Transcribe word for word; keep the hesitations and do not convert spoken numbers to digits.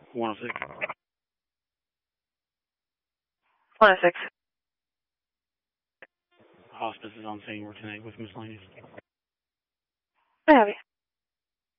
one oh six. one oh six. Hospice is on scene. We're connected with miscellaneous. I have you.